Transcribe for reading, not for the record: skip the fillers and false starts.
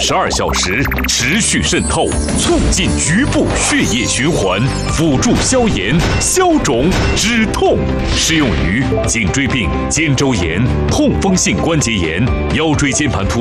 72小时，持续渗透，促进局部血液循环，辅助消炎、消肿、止痛。适用于颈椎病、肩周炎、痛风性关节炎、腰椎间盘突